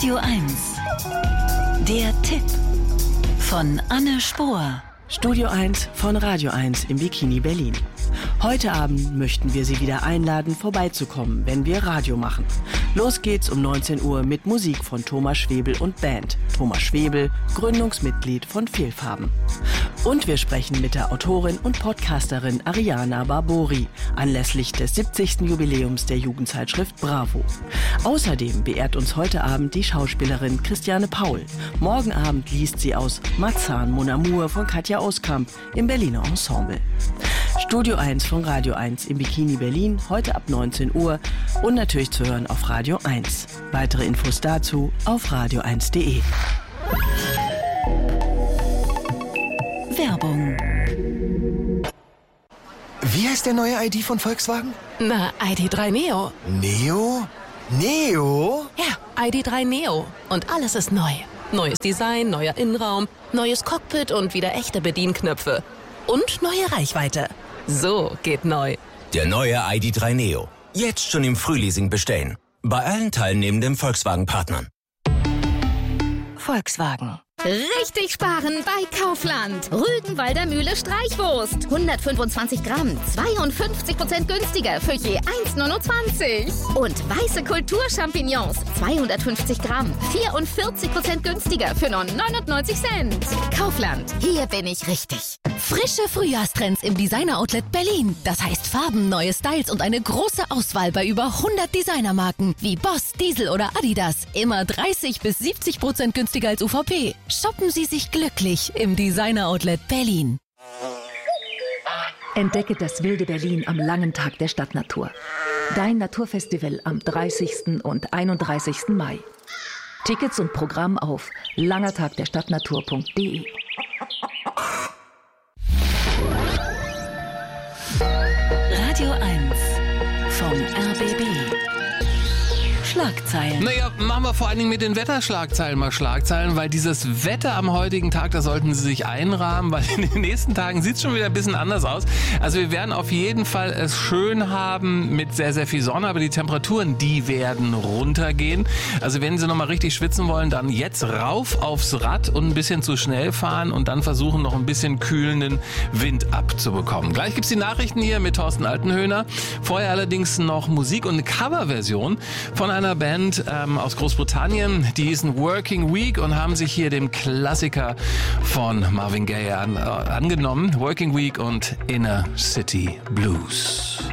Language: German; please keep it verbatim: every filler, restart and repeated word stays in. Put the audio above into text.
Radio eins. Der Tipp von Anne Spohr. Studio eins von Radio eins im Bikini Berlin. Heute Abend möchten wir Sie wieder einladen, vorbeizukommen, wenn wir Radio machen. Los geht's um neunzehn Uhr mit Musik von Thomas Schwebel und Band. Thomas Schwebel, Gründungsmitglied von Fehlfarben. Und wir sprechen mit der Autorin und Podcasterin Ariana Barbori anlässlich des siebzigsten Jubiläums der Jugendzeitschrift Bravo. Außerdem beehrt uns heute Abend die Schauspielerin Christiane Paul. Morgen Abend liest sie aus Marzahn Mon Amour von Katja Auskamp im Berliner Ensemble. Studio eins von Radio eins im Bikini Berlin, heute ab neunzehn Uhr und natürlich zu hören auf Radio eins. Weitere Infos dazu auf radio eins punkt de. Werbung. Wie heißt der neue I D von Volkswagen? Na, I D drei Neo. Neo? Neo? Ja, I D drei Neo. Und alles ist neu. Neues Design, neuer Innenraum, neues Cockpit und wieder echte Bedienknöpfe. Und neue Reichweite. So geht neu. Der neue I D drei Neo. Jetzt schon im Frühleasing bestellen. Bei allen teilnehmenden Volkswagen-Partnern. Volkswagen. Richtig sparen bei Kaufland. Rügenwalder Mühle Streichwurst. hundertfünfundzwanzig Gramm, zweiundfünfzig Prozent günstiger für je eins neunundzwanzig. Und weiße Kulturchampignons, zweihundertfünfzig Gramm, vierundvierzig Prozent günstiger für nur neunundneunzig Cent. Kaufland, hier bin ich richtig. Frische Frühjahrstrends im Designer-Outlet Berlin. Das heißt Farben, neue Styles und eine große Auswahl bei über hundert Designermarken wie Boss, Diesel oder Adidas. Immer dreißig bis siebzig Prozent günstiger als U V P. Shoppen Sie sich glücklich im Designer-Outlet Berlin. Entdecke das wilde Berlin am langen Tag der Stadtnatur. Dein Naturfestival am dreißigsten und einunddreißigsten Mai. Tickets und Programm auf langertagderstadtnatur punkt de. Radio eins vom R B B. Schlagzeilen. Naja, machen wir vor allen Dingen mit den Wetterschlagzeilen mal Schlagzeilen, weil dieses Wetter am heutigen Tag, da sollten Sie sich einrahmen, weil in den nächsten Tagen sieht es schon wieder ein bisschen anders aus. Also wir werden auf jeden Fall es schön haben mit sehr, sehr viel Sonne, aber die Temperaturen, die werden runtergehen. Also wenn Sie nochmal richtig schwitzen wollen, dann jetzt rauf aufs Rad und ein bisschen zu schnell fahren und dann versuchen, noch ein bisschen kühlenden Wind abzubekommen. Gleich gibt's die Nachrichten hier mit Thorsten Altenhöhner. Vorher allerdings noch Musik und eine Coverversion von einer Band ähm, aus Großbritannien, die hießen Working Week und haben sich hier dem Klassiker von Marvin Gaye an, äh, angenommen. Working Week und Inner City Blues.